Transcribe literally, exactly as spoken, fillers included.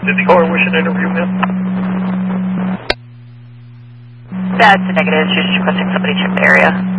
Did the caller wish an interview, ma'am? That's a negative. She's just requesting somebody check the area.